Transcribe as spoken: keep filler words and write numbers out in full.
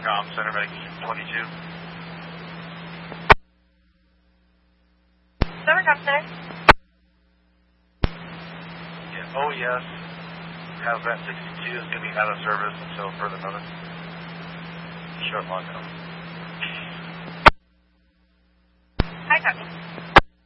Com Center, Medic twenty-two. Summer Com Center. Yeah, O E S, Hazmat sixty-two is going to be out of service until further notice. Short lockdown. Hi, copy.